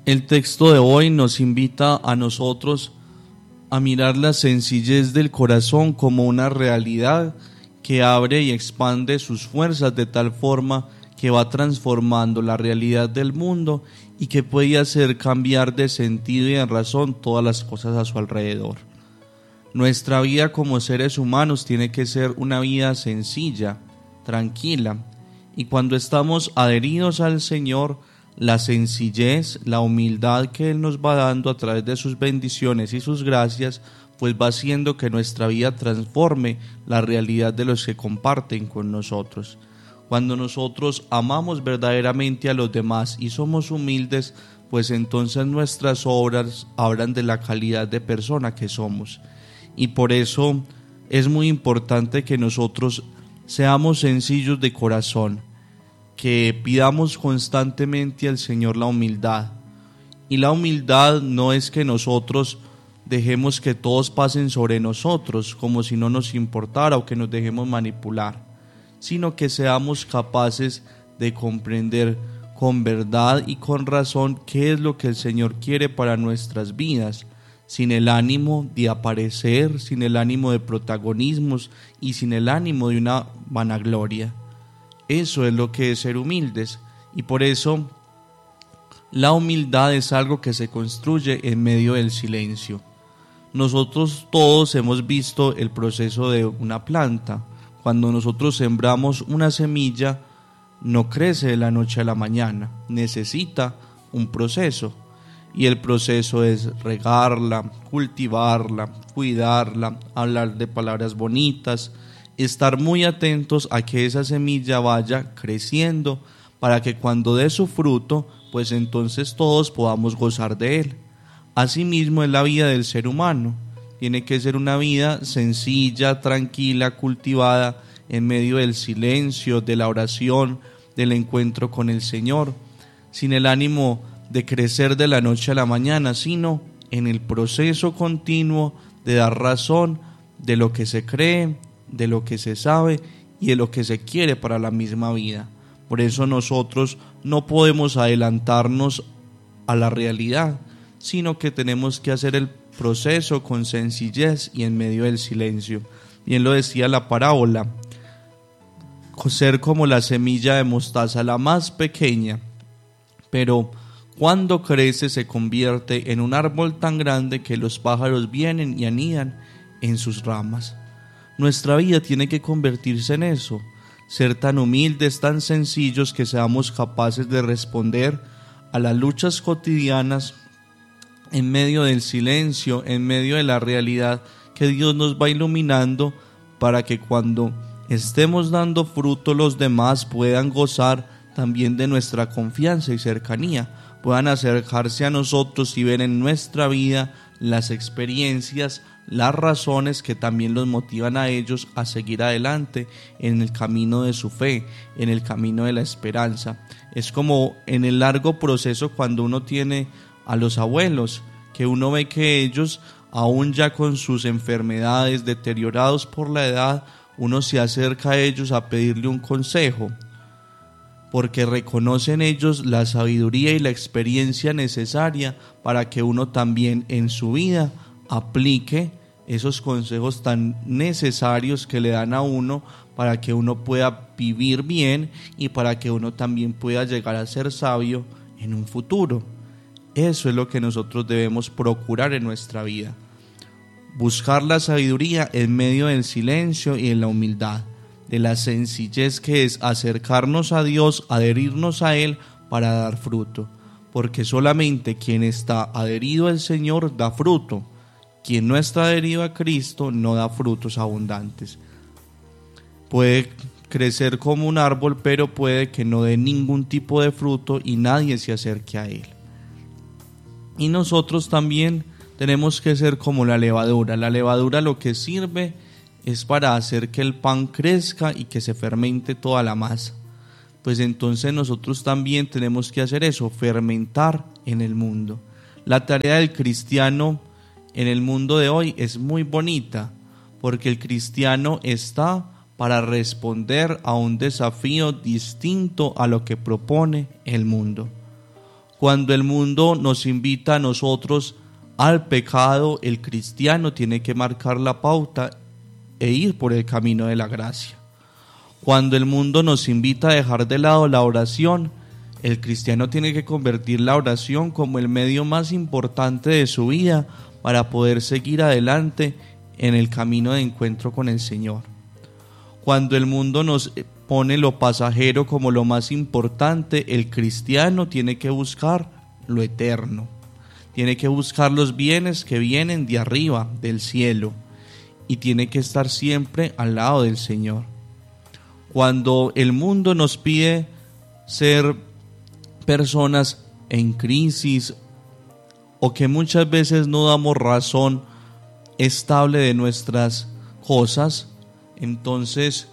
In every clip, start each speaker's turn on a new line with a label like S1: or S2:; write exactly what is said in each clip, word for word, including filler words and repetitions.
S1: El texto de hoy nos invita a nosotros a mirar la sencillez del corazón como una realidad que abre y expande sus fuerzas de tal forma que va transformando la realidad del mundo y que puede hacer cambiar de sentido y de razón todas las cosas a su alrededor. Nuestra vida como seres humanos tiene que ser una vida sencilla, tranquila, y cuando estamos adheridos al Señor, la sencillez, la humildad que Él nos va dando a través de sus bendiciones y sus gracias, pues va haciendo que nuestra vida transforme la realidad de los que comparten con nosotros. Cuando nosotros amamos verdaderamente a los demás y somos humildes, pues entonces nuestras obras hablan de la calidad de persona que somos. Y por eso es muy importante que nosotros seamos sencillos de corazón, que pidamos constantemente al Señor la humildad. Y la humildad no es que nosotros dejemos que todos pasen sobre nosotros como si no nos importara o que nos dejemos manipular, sino que seamos capaces de comprender con verdad y con razón qué es lo que el Señor quiere para nuestras vidas, sin el ánimo de aparecer, sin el ánimo de protagonismos y sin el ánimo de una vanagloria. Eso es lo que es ser humildes, y por eso la humildad es algo que se construye en medio del silencio. Nosotros todos hemos visto el proceso de una planta. Cuando nosotros sembramos una semilla, no crece de la noche a la mañana, necesita un proceso. Y el proceso es regarla, cultivarla, cuidarla, hablar de palabras bonitas, estar muy atentos a que esa semilla vaya creciendo para que cuando dé su fruto, pues entonces todos podamos gozar de él. Asimismo es la vida del ser humano. Tiene que ser una vida sencilla, tranquila, cultivada en medio del silencio, de la oración, del encuentro con el Señor, sin el ánimo de crecer de la noche a la mañana, sino en el proceso continuo de dar razón de lo que se cree, de lo que se sabe y de lo que se quiere para la misma vida. Por eso nosotros no podemos adelantarnos a la realidad, sino que tenemos que hacer el proceso con sencillez y en medio del silencio. Bien lo decía la parábola, ser como la semilla de mostaza, la más pequeña, pero cuando crece se convierte en un árbol tan grande que los pájaros vienen y anidan en sus ramas. Nuestra vida tiene que convertirse en eso, ser tan humildes, tan sencillos que seamos capaces de responder a las luchas cotidianas en medio del silencio, en medio de la realidad que Dios nos va iluminando, para que cuando estemos dando fruto los demás puedan gozar también de nuestra confianza y cercanía, puedan acercarse a nosotros y ver en nuestra vida las experiencias, las razones que también los motivan a ellos a seguir adelante en el camino de su fe, en el camino de la esperanza. Es como en el largo proceso cuando uno tiene a los abuelos, que uno ve que ellos, aún ya con sus enfermedades, deteriorados por la edad, uno se acerca a ellos a pedirle un consejo, porque reconocen ellos la sabiduría y la experiencia necesaria para que uno también en su vida aplique esos consejos tan necesarios que le dan a uno para que uno pueda vivir bien y para que uno también pueda llegar a ser sabio en un futuro. Eso es lo que nosotros debemos procurar en nuestra vida, buscar la sabiduría en medio del silencio y en la humildad, de la sencillez que es acercarnos a Dios, adherirnos a Él para dar fruto, porque solamente quien está adherido al Señor da fruto, quien no está adherido a Cristo no da frutos abundantes. Puede crecer como un árbol, pero puede que no dé ningún tipo de fruto y nadie se acerque a Él. Y nosotros también tenemos que ser como la levadura. La levadura lo que sirve es para hacer que el pan crezca y que se fermente toda la masa. Pues entonces nosotros también tenemos que hacer eso, fermentar en el mundo. La tarea del cristiano en el mundo de hoy es muy bonita, porque el cristiano está para responder a un desafío distinto a lo que propone el mundo. Cuando el mundo nos invita a nosotros al pecado, el cristiano tiene que marcar la pauta e ir por el camino de la gracia. Cuando el mundo nos invita a dejar de lado la oración, el cristiano tiene que convertir la oración como el medio más importante de su vida para poder seguir adelante en el camino de encuentro con el Señor. Cuando el mundo nos pone lo pasajero como lo más importante, el cristiano tiene que buscar lo eterno. Tiene que buscar los bienes que vienen de arriba, del cielo, y tiene que estar siempre al lado del Señor. Cuando el mundo nos pide ser personas en crisis o que muchas veces no damos razón estable de nuestras cosas, entonces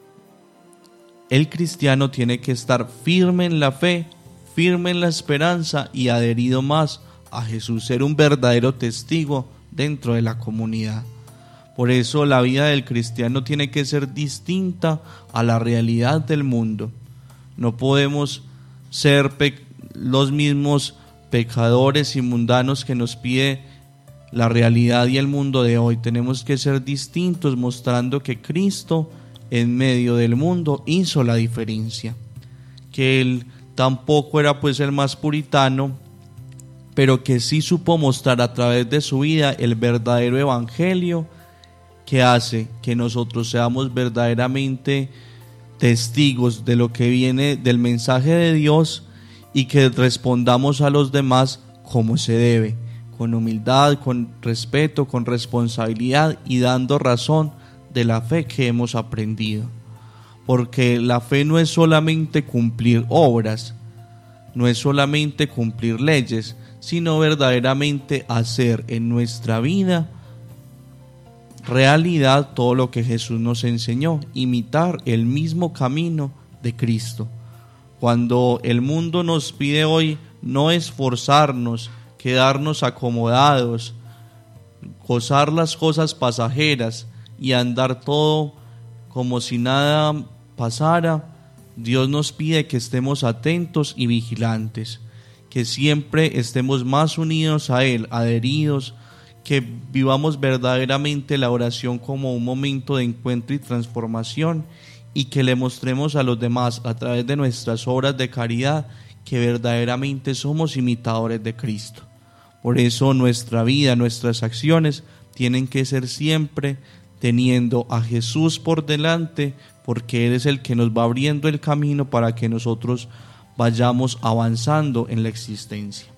S1: el cristiano tiene que estar firme en la fe, firme en la esperanza y adherido más a Jesús, ser un verdadero testigo dentro de la comunidad. Por eso la vida del cristiano tiene que ser distinta a la realidad del mundo. No podemos ser pe- los mismos pecadores y mundanos que nos pide la realidad y el mundo de hoy. Tenemos que ser distintos, mostrando que Cristo en medio del mundo hizo la diferencia, que Él tampoco era pues el más puritano, pero que sí supo mostrar a través de su vida el verdadero evangelio que hace que nosotros seamos verdaderamente testigos de lo que viene del mensaje de Dios y que respondamos a los demás como se debe, con humildad, con respeto, con responsabilidad y dando razón de la fe que hemos aprendido. Porque la fe no es solamente cumplir obras, no es solamente cumplir leyes, sino verdaderamente hacer en nuestra vida realidad todo lo que Jesús nos enseñó, imitar el mismo camino de Cristo. Cuando el mundo nos pide hoy no esforzarnos, quedarnos acomodados, gozar las cosas pasajeras y andar todo como si nada pasara, Dios nos pide que estemos atentos y vigilantes, que siempre estemos más unidos a Él, adheridos, que vivamos verdaderamente la oración como un momento de encuentro y transformación y que le mostremos a los demás a través de nuestras obras de caridad que verdaderamente somos imitadores de Cristo. Por eso nuestra vida, nuestras acciones tienen que ser siempre teniendo a Jesús por delante, porque Él es el que nos va abriendo el camino para que nosotros vayamos avanzando en la existencia.